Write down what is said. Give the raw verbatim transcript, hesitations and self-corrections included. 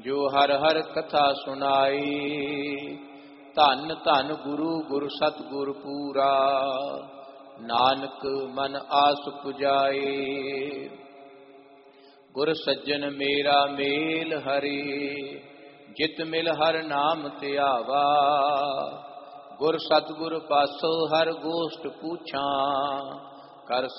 ਜੋ ਹਰ ਹਰ ਕਥਾ ਸੁਨਾਈ। ਧੰਨ ਧੰਨ ਗੁਰੂ ਗੁਰ ਸਤਿਗੁਰ ਪੂਰਾ, ਨਾਨਕ ਮਨ ਆਸ ਪੁਜਾਏ। ਗੁਰ ਸੱਜਣ ਮੇਰਾ ਮੇਲ ਹਰੀ, ਜਿਤ ਮਿਲ ਹਰ ਨਾਮ ਧਿਆਵਾ। ਗੁਰ ਸਤਿਗੁਰ ਪਾਸੋ ਹਰ ਗੋਸ਼ਟ ਪੂਛਾਂ, ਕਰ